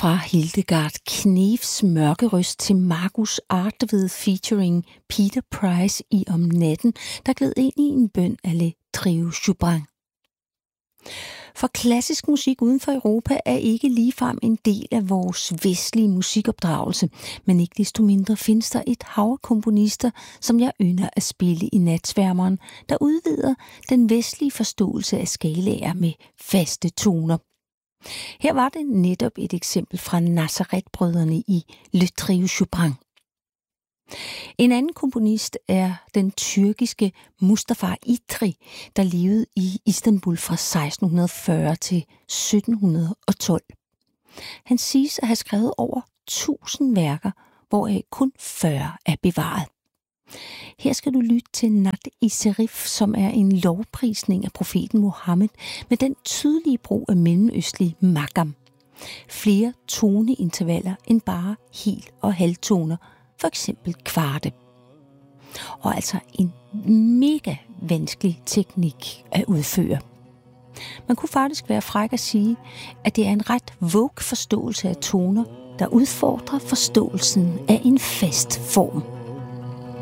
Fra Hildegard Knefs mørke røst til Markus Artved featuring Peter Price i Om natten, der gled ind i en bøn af Le Trio Joubran. For klassisk musik uden for Europa er ikke ligefrem en del af vores vestlige musikopdragelse, men ikke desto mindre findes der et hav af komponister, som jeg ynder at spille i natsværmeren, der udvider den vestlige forståelse af skalaer med faste toner. Her var det netop et eksempel fra Nazaret-brødrene i Le Trio Joubran. En anden komponist er den tyrkiske Mustafa İdri, der levede i Istanbul fra 1640 til 1712. Han siges at have skrevet over 1000 værker, hvoraf kun 40 er bevaret. Her skal du lytte til Nat-i Serif, som er en lovprisning af profeten Muhammed med den tydelige brug af mellemøstlig makam. Flere toneintervaller end bare hel- og halvtoner, for eksempel kvarte. Og altså en mega vanskelig teknik at udføre. Man kunne faktisk være fræk at sige, at det er en ret vogue forståelse af toner, der udfordrer forståelsen af en fast form.